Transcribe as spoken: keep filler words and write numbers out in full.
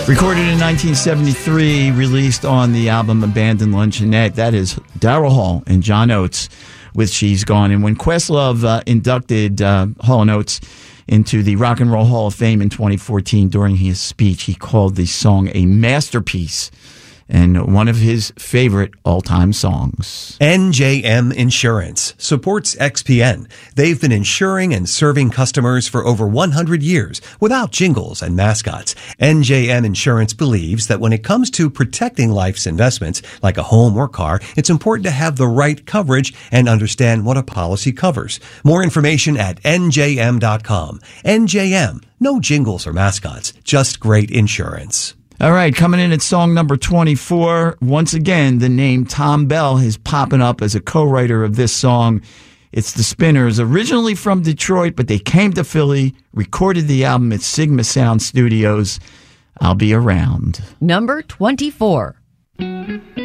Recorded in nineteen seventy-try, released on the album Abandoned Luncheonette. That is Daryl Hall and John Oates with She's Gone. And when Questlove uh, inducted uh, Hall and Oates into the Rock and Roll Hall of Fame in twenty fourteen, during his speech, he called the song a masterpiece and one of his favorite all-time songs. N J M Insurance supports X P N. They've been insuring and serving customers for over one hundred years without jingles and mascots. N J M Insurance believes that when it comes to protecting life's investments, like a home or car, it's important to have the right coverage and understand what a policy covers. More information at N J M dot com. N J M, no jingles or mascots, just great insurance. All right, coming in at song number twenty-four, once again, the name Thom Bell is popping up as a co-writer of this song. It's the Spinners, originally from Detroit, but they came to Philly, recorded the album at Sigma Sound Studios. I'll Be Around. Number twenty-four.